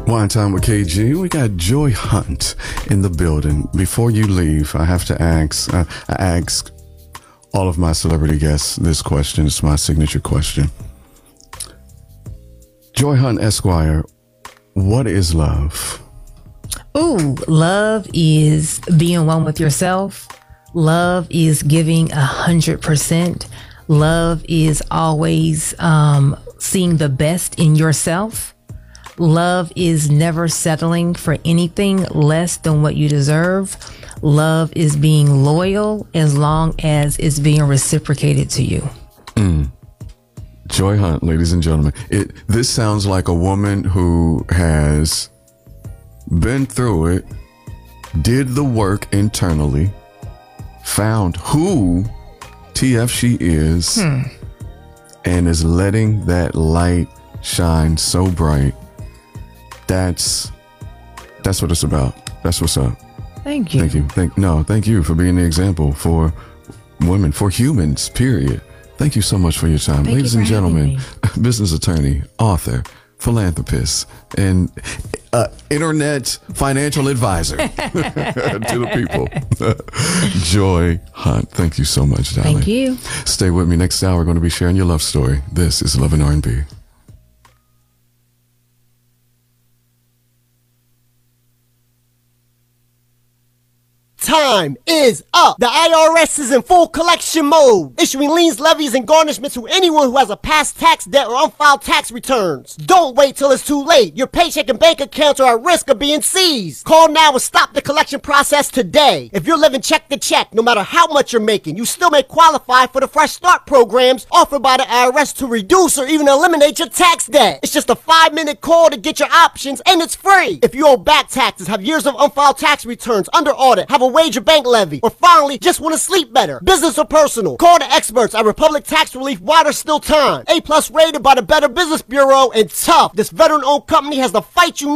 Wine Time with KG. We got Joy Hunt in the building. Before you leave, I have to ask, I ask all of my celebrity guests this question. It's my signature question. Joy Hunt Esquire, what is love? Ooh, love is being one with yourself. Love is giving 100%. Love is always seeing the best in yourself. Love is never settling for anything less than what you deserve. Love is being loyal as long as it's being reciprocated to you. Joy Hunt, ladies and gentlemen. This sounds like a woman who has been through it, did the work internally, found who TF she is, and is letting that light shine so bright. That's what it's about. That's what's up. Thank you. Thank you. Thank you for being the example for women, for humans, period. Thank you so much for your time. Ladies and gentlemen, business attorney, author, philanthropist, and internet financial advisor to the people. Joy Hunt. Thank you so much, darling. Thank you. Stay with me. Next hour, we're going to be sharing your love story. This is Love and R&B. Time is up. The IRS is in full collection mode, issuing liens, levies, and garnishments to anyone who has a past tax debt or unfiled tax returns. Don't wait till it's too late. Your paycheck and bank accounts are at risk of being seized. Call now and stop the collection process today. If you're living check to check, no matter how much you're making, you still may qualify for the Fresh Start programs offered by the IRS to reduce or even eliminate your tax debt. It's just a 5-minute call to get your options, and it's free. If you owe back taxes, have years of unfiled tax returns, under audit, have a wage or bank levy, or finally just want to sleep better, business or personal, call the experts at Republic Tax Relief while there's still time. A+ rated by the Better Business Bureau, and tough. This veteran-owned company has the fight you